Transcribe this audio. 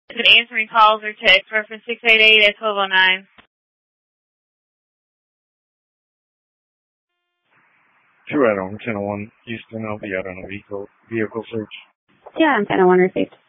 Answering calls or texts, reference 688 at 1209. True, on 1001 Houston, I'll be out on a vehicle search. Yeah, I'm 1001 received.